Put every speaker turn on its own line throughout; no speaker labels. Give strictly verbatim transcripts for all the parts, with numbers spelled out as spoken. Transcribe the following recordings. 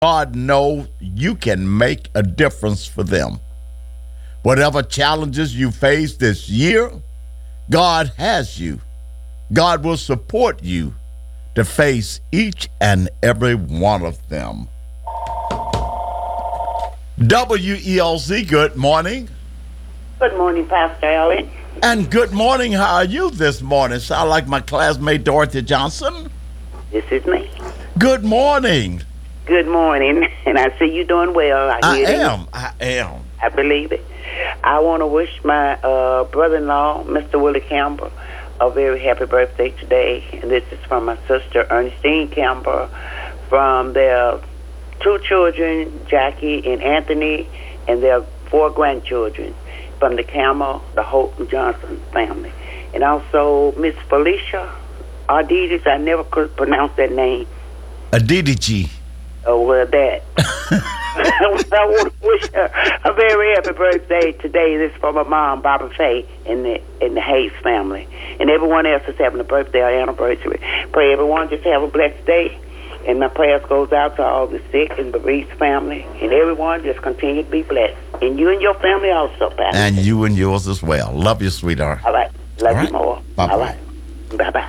God knows you can make a difference for them. Whatever challenges you face this year, God has you. God will support you to face each and every one of them. W E L Z, good morning.
Good morning, Pastor Elliott.
And good morning. How are you this morning? Sound like my classmate Dorothy Johnson?
This is me.
Good morning.
Good morning, and I see you doing well. I,
I
hear
am.
You.
I am.
I believe it. I want to wish my uh, brother-in-law, Mister Willie Campbell, a very happy birthday today. And this is from my sister, Ernestine Campbell, from their two children, Jackie and Anthony, and their four grandchildren, from the Campbell, the Holt and Johnson family. And also Miss Felicia Ardides, I never could pronounce that name.
Adidiji.
Oh, well, that. I want to wish her a very happy birthday today. This is for my mom, Barbara Faye, and the, and the Hayes family. And everyone else is having a birthday or anniversary. Pray everyone just have a blessed day. And my prayers goes out to all the sick and bereaved family. And everyone just continue to be blessed. And you and your family also, Pastor.
And you and yours as well. Love you, sweetheart.
All right. Love
All
you
right.
more.
Bye-bye.
All right. Bye-bye.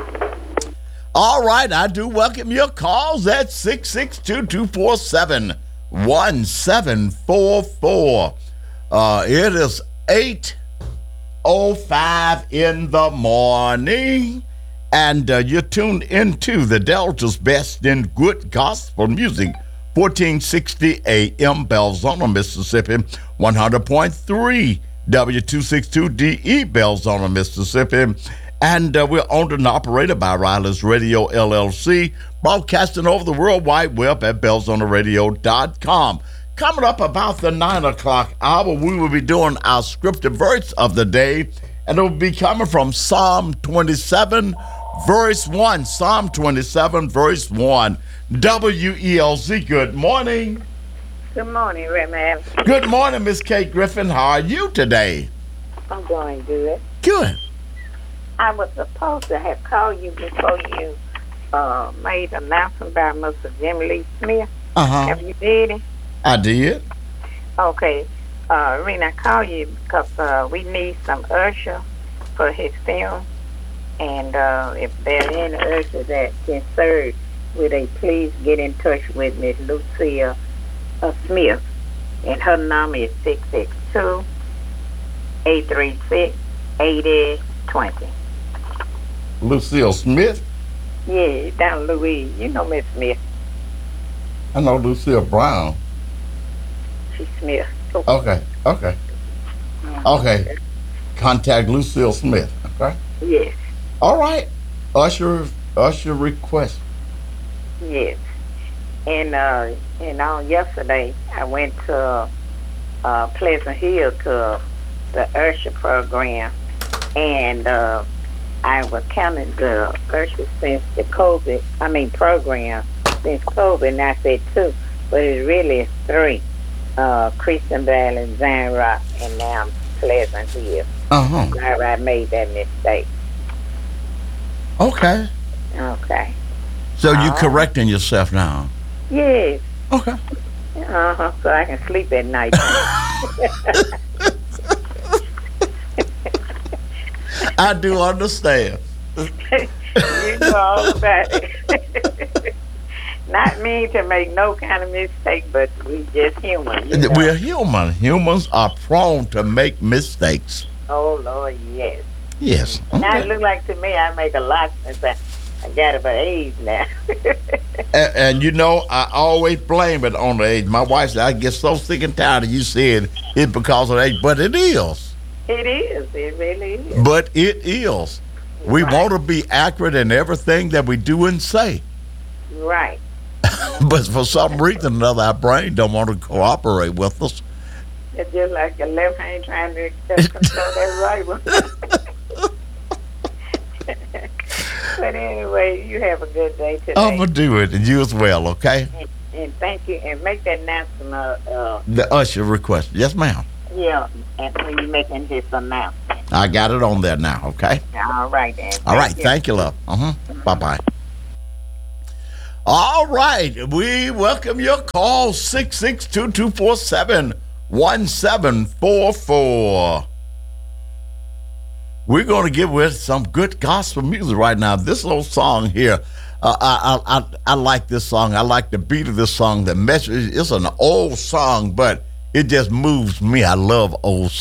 All right, I do welcome your calls at six six two, two four seven, one seven four four. Uh, it is eight oh five in the morning, and uh, you're tuned into the Delta's Best in Good Gospel Music, fourteen sixty A M, Belzona, Mississippi, one hundred point three W two sixty-two D E, Belzona, Mississippi. And uh, we're owned and operated by Riley's Radio, L L C, broadcasting over the World Wide Web at belzona radio dot com. Coming up about the nine o'clock hour, we will be doing our scripted verse of the day, and it will be coming from Psalm twenty-seven, verse one. Psalm twenty-seven, verse one. W E L Z, good morning.
Good morning, Redman.
Good morning, Miss Kate Griffin. How are you today?
I'm doing good.
Good.
I was supposed to have called you before you uh, made an announcement about Mister Jimmy Lee Smith.
Uh-huh.
Have you did it?
I did.
Okay. Uh, Rena, I called you because uh, we need some usher for his film. And uh, if there are any ushers that can serve, would they please get in touch with Miss Lucille uh, Smith. And her number is six six two, eight three six, eight zero two zero.
Lucille Smith.
Yeah, down Louise. You know Miss Smith.
I know Lucille Brown.
She's Smith.
Okay, okay. Okay. Contact Lucille Smith. Okay.
Yes,
All right. Usher Usher request.
yes. And uh, and on yesterday, I went to uh, Pleasant Hill to the Usher program, and uh, I was counting the Usher since the COVID. I mean program since COVID, and I said two, but it's really three. Uh, Christian Valley, Zion Rock, and now Pleasant Hill.
Uh-huh.
Sorry, I made that mistake.
Okay.
Okay.
So you
Oh.
correcting yourself now.
Yes.
Okay.
Uh-huh. So I can sleep at night.
I do understand.
You know all about it. Not mean to make no kind of mistake, but we just human. You know?
We're human. Humans are prone to make mistakes.
Oh, Lord, yes.
Yes.
Now it
Okay.
look like to me I make a lot since I, I got about age now.
And, and you know, I always blame it on the age. My wife said, I get so sick and tired of you saying it's because of age, but it is.
It is. It really is.
But it is. We
Right.
want to be accurate in everything that we do and say.
Right.
But for some reason or another, our brain don't want to cooperate with us.
It's just like your left hand trying to control that right one. But anyway, you have a good day today.
I'm going to do it, and you as well, okay?
and, and thank you. And make that announcement. Uh, uh,
The usher request. Yes, ma'am.
yeah, and when you're making this announcement.
I got it on there now, okay?
All right, then.
All right.
you.
Thank you, love. Uh-huh. Bye-bye. All right. We welcome your call, six six two, two four seven, one seven four four. We're going to get with some good gospel music right now. This old song here, uh, I, I, I, I like this song. I like the beat of this song. The message, it's an old song, but it just moves me. I love old